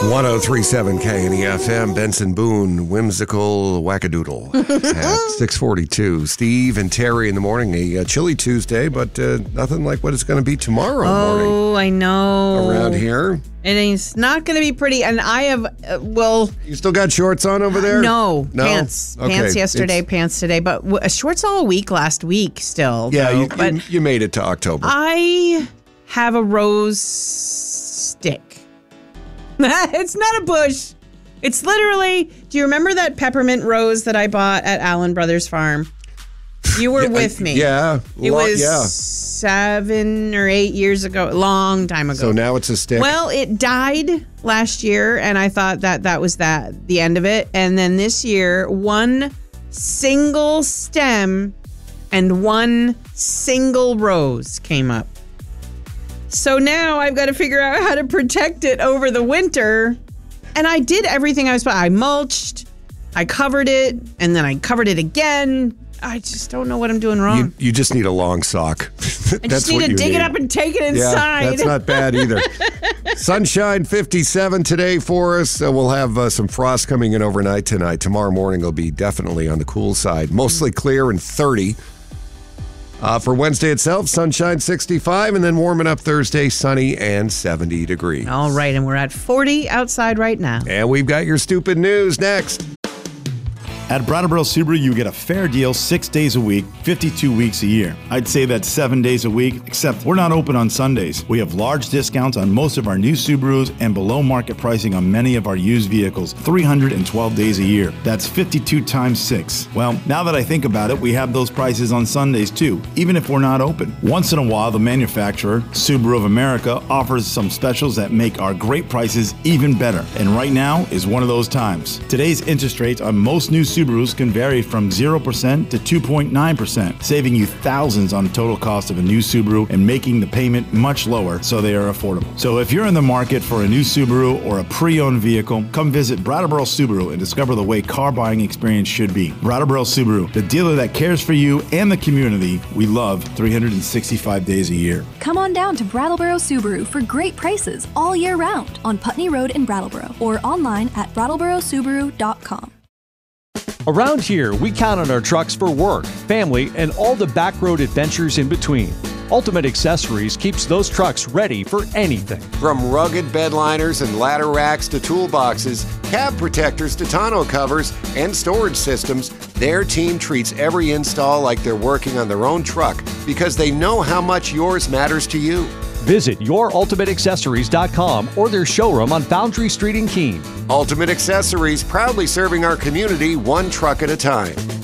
1037 KNEFM, Benson Boone, whimsical wackadoodle at 6:42. Steve and Terry in the morning. A chilly Tuesday, but nothing like what it's going to be tomorrow morning. Oh, I know. Around here. And it's not going to be pretty. And I have, You still got shorts on over there? No. Pants. Okay. Pants yesterday, pants today. But shorts all week last week still. Yeah, though. you made it to October. I have a rose stick. It's not a bush. It's literally, do you remember that peppermint rose that I bought at Allen Brothers Farm? You were with me. Yeah. It was 7 or 8 years ago, a long time ago. So now it's a stick? Well, it died last year, and I thought that was the end of it. And then this year, one single stem and one single rose came up. So now I've got to figure out how to protect it over the winter. And I did everything I was supposed to. I mulched, I covered it, and then I covered it again. I just don't know what I'm doing wrong. You just need a long sock. I just need to dig it up and take it inside. Yeah, that's not bad either. Sunshine 57 today for us. We'll have some frost coming in overnight tonight. Tomorrow morning will be definitely on the cool side. Mostly clear and 30. For Wednesday itself, sunshine 65, and then warming up Thursday, sunny and 70 degrees. All right, and we're at 40 outside right now. And we've got your stupid news next. At Brattleboro Subaru, you get a fair deal 6 days a week, 52 weeks a year. I'd say that's 7 days a week, except we're not open on Sundays. We have large discounts on most of our new Subarus and below market pricing on many of our used vehicles, 312 days a year. That's 52 times 6. Well, now that I think about it, we have those prices on Sundays too, even if we're not open. Once in a while, the manufacturer, Subaru of America, offers some specials that make our great prices even better. And right now is one of those times. Today's interest rates on most new Subarus can vary from 0% to 2.9%, saving you thousands on the total cost of a new Subaru and making the payment much lower so they are affordable. So if you're in the market for a new Subaru or a pre-owned vehicle, come visit Brattleboro Subaru and discover the way car buying experience should be. Brattleboro Subaru, the dealer that cares for you and the community we love 365 days a year. Come on down to Brattleboro Subaru for great prices all year round on Putney Road in Brattleboro or online at brattleborosubaru.com. Around here, we count on our trucks for work, family, and all the back road adventures in between. Ultimate Accessories keeps those trucks ready for anything. From rugged bed liners and ladder racks to toolboxes, cab protectors to tonneau covers, and storage systems, their team treats every install like they're working on their own truck because they know how much yours matters to you. Visit yourultimateaccessories.com or their showroom on Foundry Street in Keene. Ultimate Accessories, proudly serving our community one truck at a time.